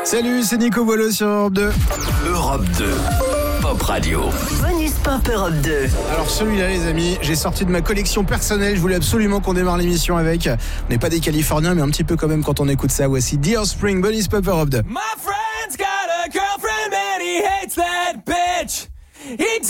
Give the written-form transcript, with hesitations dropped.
Salut, c'est Nico Boileau sur Europe 2. Europe 2, Pop Radio. Bonus Pop Europe 2. Alors celui-là les amis, j'ai sorti de ma collection personnelle, je voulais absolument qu'on démarre l'émission avec. On n'est pas des Californiens mais un petit peu quand même quand on écoute ça. Voici The Offspring, Bonus Pop Europe 2. My friend's got a girlfriend and he hates that bitch. He